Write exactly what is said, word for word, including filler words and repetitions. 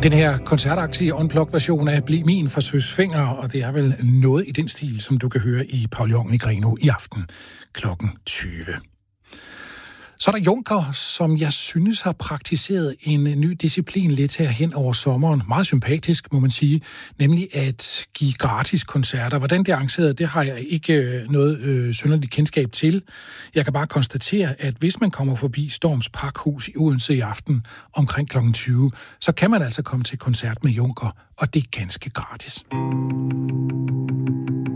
Den her koncertaktige unplugged-version af Bliv min fra Søs Fenger, og det er vel noget i den stil, som du kan høre i Pavillonen i Grenaa i aften klokken tyve. Så er der Juncker, som jeg synes har praktiseret en ny disciplin lidt her hen over sommeren. Meget sympatisk, må man sige, nemlig at give gratis koncerter. Hvordan det er arrangeret, det har jeg ikke noget øh, synderligt kendskab til. Jeg kan bare konstatere, at hvis man kommer forbi Storms Pakhus i Odense i aften omkring klokken tyve, så kan man altså komme til koncert med Juncker, og det er ganske gratis.